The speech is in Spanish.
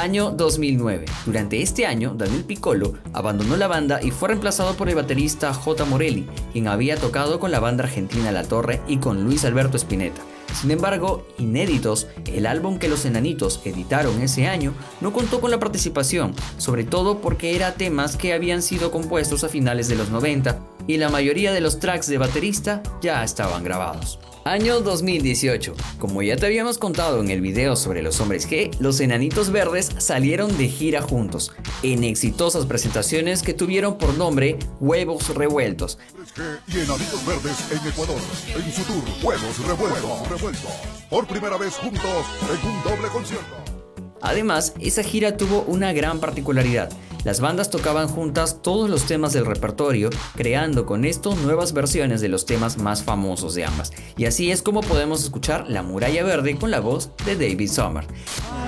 Año 2009. Durante este año, Daniel Piccolo abandonó la banda y fue reemplazado por el baterista J. Morelli, quien había tocado con la banda argentina La Torre y con Luis Alberto Spinetta. Sin embargo, Inéditos, el álbum que los Enanitos editaron ese año, no contó con la participación, sobre todo porque eran temas que habían sido compuestos a finales de los 90 y la mayoría de los tracks de baterista ya estaban grabados. Año 2018. Como ya te habíamos contado en el video sobre los Hombres G, los Enanitos Verdes salieron de gira juntos, en exitosas presentaciones que tuvieron por nombre Huevos Revueltos. Y Enanitos Verdes en Ecuador, en su tour Huevos Revueltos, por primera vez juntos en un doble concierto. Además, esa gira tuvo una gran particularidad. Las bandas tocaban juntas todos los temas del repertorio, creando con esto nuevas versiones de los temas más famosos de ambas. Y así es como podemos escuchar La Muralla Verde con la voz de David Sommer.